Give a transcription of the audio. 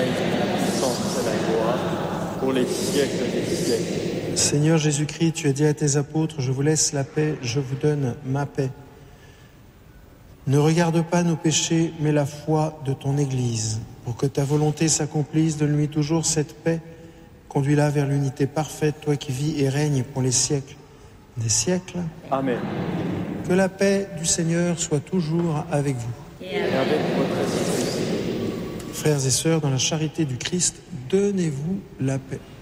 règne, la puissance et la gloire, pour les siècles des siècles. Seigneur Jésus-Christ, tu as dit à tes apôtres, je vous laisse la paix, je vous donne ma paix. Ne regarde pas nos péchés, mais la foi de ton Église. Pour que ta volonté s'accomplisse, donne-lui toujours cette paix. Conduis-la vers l'unité parfaite, toi qui vis et règnes pour les siècles des siècles. Amen. Que la paix du Seigneur soit toujours avec vous. Et avec votre esprit. Frères et sœurs, dans la charité du Christ, donnez-vous la paix.